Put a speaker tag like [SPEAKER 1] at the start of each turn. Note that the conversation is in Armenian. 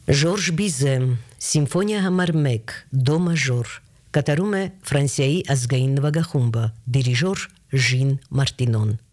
[SPEAKER 1] Ժորժ Բիզեմ, Սիմֆոնիա համար 1, դո մաժոր, կատարում է Ֆրանսիայի ազգային նվագախումբը, դիրիժոր Ժին Մարտինոն։